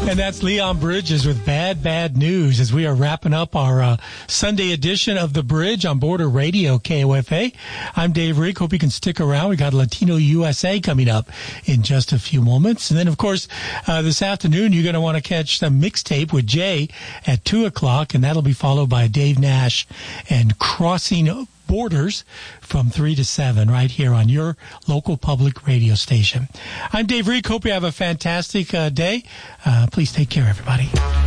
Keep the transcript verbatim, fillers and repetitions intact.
And that's Leon Bridges with Bad, Bad News as we are wrapping up our uh, Sunday edition of The Bridge on Border Radio, K O F A. I'm Dave Rick. Hope you can stick around. We got Latino U S A coming up in just a few moments. And then, of course, uh, this afternoon, you're going to want to catch the mixtape with Jay at two o'clock, and that'll be followed by Dave Nash and Crossing Borders from three to seven right here on your local public radio station. I'm Dave Reek. Hope you have a fantastic uh, day. Uh, please take care, everybody.